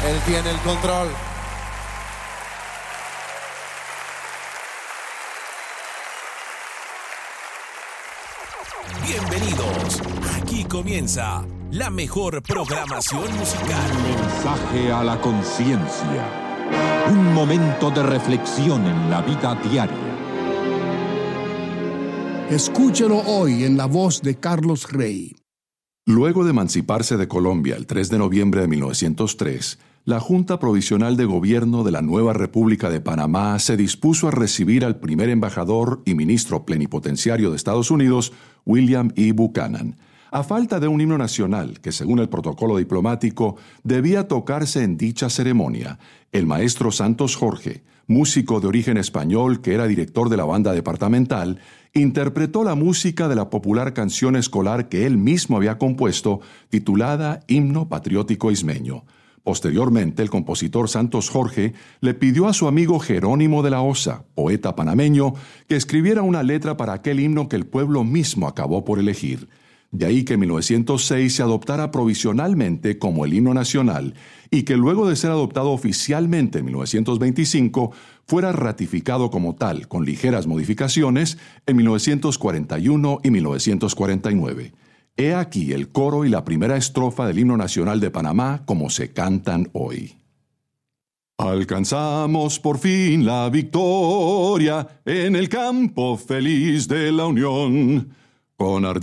Él tiene el control. Bienvenidos. Aquí comienza la mejor programación musical. Mensaje a la conciencia. Un momento de reflexión en la vida diaria. Escúchelo hoy en la voz de Carlos Rey. Luego de emanciparse de Colombia el 3 de noviembre de 1903, la Junta Provisional de Gobierno de la nueva República de Panamá se dispuso a recibir al primer embajador y ministro plenipotenciario de Estados Unidos, William E. Buchanan. A falta de un himno nacional que, según el protocolo diplomático, debía tocarse en dicha ceremonia, el maestro Santos Jorge, músico de origen español que era director de la banda departamental, interpretó la música de la popular canción escolar que él mismo había compuesto, titulada Himno Patriótico Ismeño. Posteriormente, el compositor Santos Jorge le pidió a su amigo Jerónimo de la Osa, poeta panameño, que escribiera una letra para aquel himno que el pueblo mismo acabó por elegir. De ahí que en 1906 se adoptara provisionalmente como el himno nacional y que luego de ser adoptado oficialmente en 1925 fuera ratificado como tal, con ligeras modificaciones, en 1941 y 1949. He aquí el coro y la primera estrofa del himno nacional de Panamá como se cantan hoy. Alcanzamos por fin la victoria en el campo feliz de la Unión. Con ardiente